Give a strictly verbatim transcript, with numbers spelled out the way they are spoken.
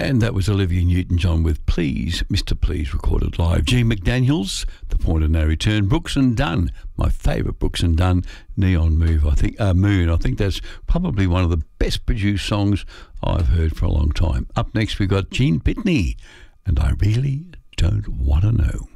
And that was Olivia Newton-John with Please, Mister Please, recorded live. G. McDaniels, The Point of No Return. Brooks and Dunn, my favourite Brooks and Dunn, Neon Move, I think, uh, Moon. I think that's probably one of the best produced songs I've heard for a long time. Up next, we've got Gene Pitney, and I Really Don't Want to Know.